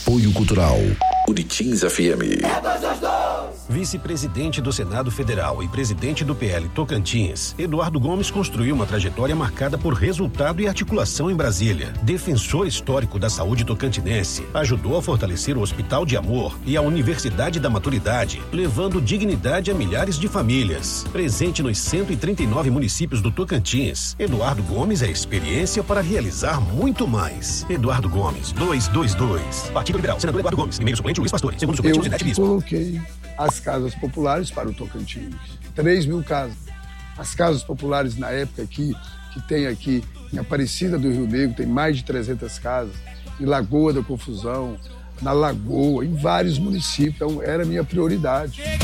Apoio Cultural Uritins FM. Vice-presidente do Senado Federal e presidente do PL Tocantins, Eduardo Gomes construiu uma trajetória marcada por resultado e articulação em Brasília. Defensor histórico da saúde tocantinense, ajudou a fortalecer o Hospital de Amor e a Universidade da Maturidade, levando dignidade a milhares de famílias. Presente nos 139 municípios do Tocantins, Eduardo Gomes é experiência para realizar muito mais. Eduardo Gomes, 222. Partido Liberal, senador Eduardo Gomes, primeiro suplente Luiz Pastore, segundo suplente José Bispo. Eu coloquei as casas populares para o Tocantins. 3.000 casas. As casas populares na época aqui, que tem aqui em Aparecida do Rio Negro, tem mais de 300 casas. Em Lagoa da Confusão, na Lagoa, em vários municípios. Então era a minha prioridade.